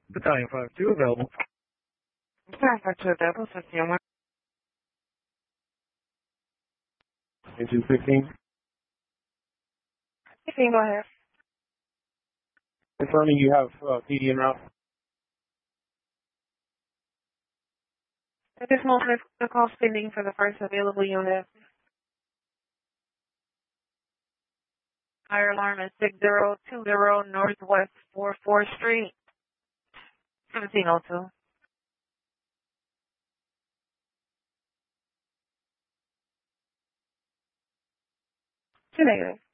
Battalion 5-2 available. Battalion 5-2 available, 51. 215. 15, go ahead. Confirming you have PD en route. At this moment, the call pending for the first available unit. Fire alarm is 6020 Northwest 44th Street, 1702. Negative.